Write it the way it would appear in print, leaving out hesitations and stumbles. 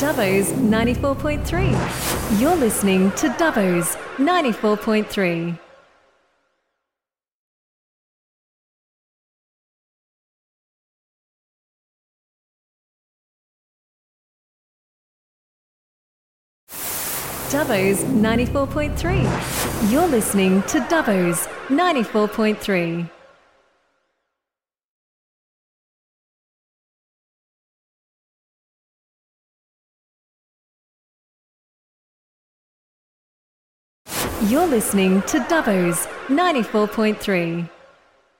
Dubbo's 94.3. You're listening to Dubbo's 94.3. Dubbo's 94.3. You're listening to Dubbo's 94.3. You're listening to Dubbo's 94.3.